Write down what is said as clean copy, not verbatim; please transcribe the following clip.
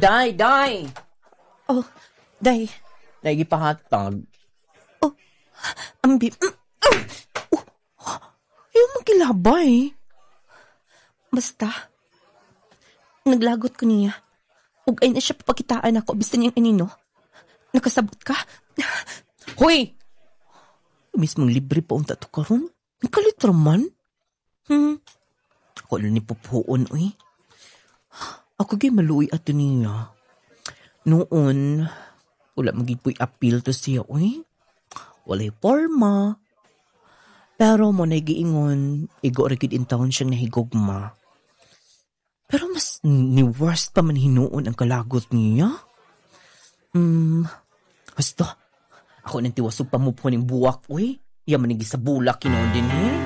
Day! Oh, day. Day, gipahatag. Ambi. Ayaw magkilabay. Basta, naglagot ko niya. Ug ay na siya papakitaan ako, basta niyang inino. Nakasabot ka? Hoy! Mismong libre pa unta to karon. Nakalit raman. Ako lang ni pupuon, uy. Ako gay maluoy ato niya. Noon, wala magigpoy appeal to siya, uy. Walay forma. Pero mo nagiingon, igo rigid in town siyang nahigugma. Pero mas ni worst pa man hinuon ang kalagot niya. Basta, ako nang tiwasog pa mo po ng buwak, uy. Yaman nagi sa bulak kinoon din, eh.